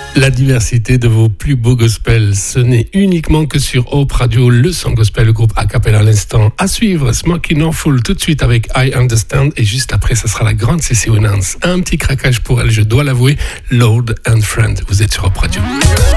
La diversité de vos plus beaux gospels, ce n'est uniquement que sur Hope Radio, le son gospel, le groupe a cappella à l'instant. À suivre, Smoking on Full tout de suite avec I Understand et juste après, ça sera la grande Cécile Winans. Un petit craquage pour elle, je dois l'avouer, Lord and Friend. Vous êtes sur Hope Radio.